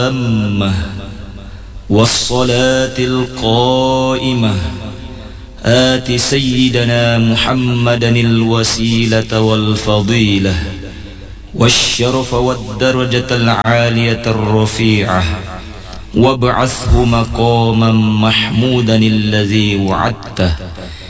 التامة والصلاة القائمة آت سيدنا محمدا الوسيلة والفضيلة والشرف والدرجة العالية الرفيعة وابعثه مقاما محمودا الذي وعدته